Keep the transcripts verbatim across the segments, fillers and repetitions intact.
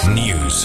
News.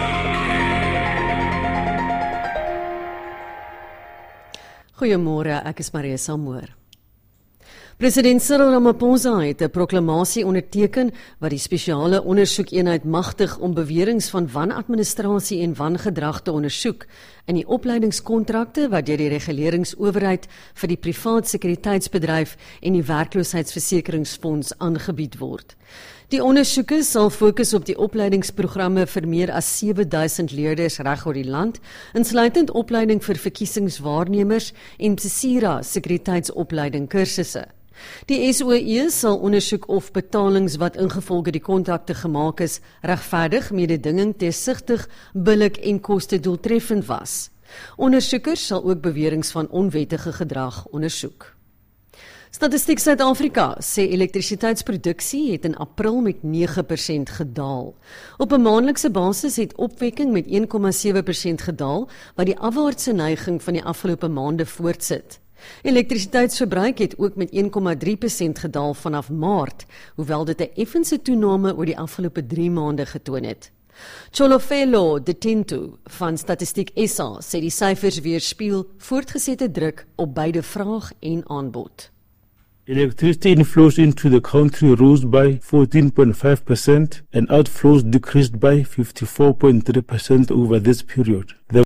Goeiemôre, ek is Maria Samoor. President Cyril Ramaphosa het 'n proklamasie onderteken wat die spesiale ondersoekeenheid magtig om beweringe van wanadministrasie en wangedrag te ondersoek in die opleidingskontrakte wat deur die reguleringsowerheid vir die privaat sekuriteitsbedryf en die werkloosheidsversekeringsfonds aangebied word. Die ondersoeke sal fokus op die opleidingsprogramme vir meer as sewe duisend leerders reg oor die land, insluitend opleiding vir verkiesingswaarnemers en PSIRA sekuriteitsopleiding kursusse. Die S O E sal ondersoek of betalings wat ingevolge die kontrakte gemaak is, regverdig, mededinging, deursigtig, billik en koste-doeltreffend was. Ondersoekers sal ook beweringe van onwettige gedrag ondersoek. Statistiek Suid-Afrika sê elektrisiteitsproduksie het in April met nege persent gedaal. Op 'n maandelikse basis het opwekking met een komma sewe persent gedaal, wat die afwaartse neiging van die afgelope maande voortsit. Elektrisiteitsverbruik het ook met een komma drie persent gedaal vanaf Maart, hoewel dit 'n effense toename oor die afgelope drie maande getoon het. Cholofelo de Tinto van Statistiek S A sê die syfers weerspieël voortgesette druk op beide vraag en aanbod. Electricity inflows into the country rose by fourteen point five percent and outflows decreased by fifty-four point three percent over this period. The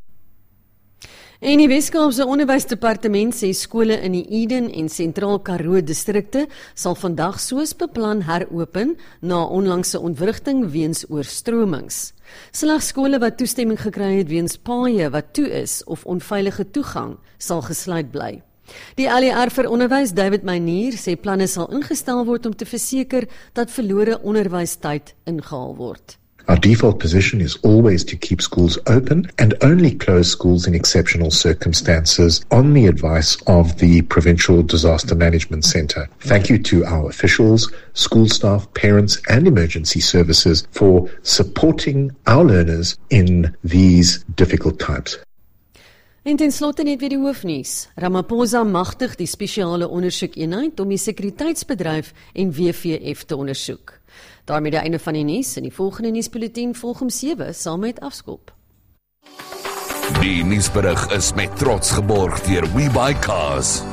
En die Weskaapse Onderwysdepartement sê skole in die Eden en Sentraal Karoo distrikte sal vandag soos beplan heropen na onlangse ontwrigting weens oorstromings. Slegs skole wat toestemming gekry het weens paaie wat toe is of onveilige toegang sal gesluit bly. Die L E R vir onderwys, David Meinier, sê planne sal ingestel word om te verseker dat verlore onderwystyd ingehaal word. Our default position is always to keep schools open and only close schools in exceptional circumstances on the advice of the Provincial Disaster Management Centre. Thank you to our officials, school staff, parents and emergency services for supporting our learners in these difficult times. En ten slotte net weer die hoofnuus. Ramaphosa magtig die spesiale ondersoekeenheid om die sekuriteitsbedryf en W V F te ondersoek. Daarmee die einde van die nuus en die volgende nuusbulletin volg om sewe saam met Afskop. Die nuusberig is met trots geborg deur WeBuyCars.